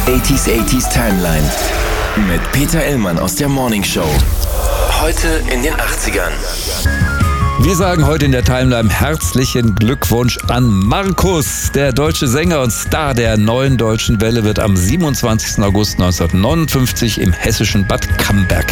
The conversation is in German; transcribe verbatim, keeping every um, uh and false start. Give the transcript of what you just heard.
achtziger achtziger Timeline mit Peter Illmann aus der Morning Show. Heute in den achtzigern. Wir sagen heute in der Timeline herzlichen Glückwunsch an Markus. Der deutsche Sänger und Star der neuen deutschen Welle wird am siebenundzwanzigsten August neunzehnhundertneunundfünfzig im hessischen Bad Camberg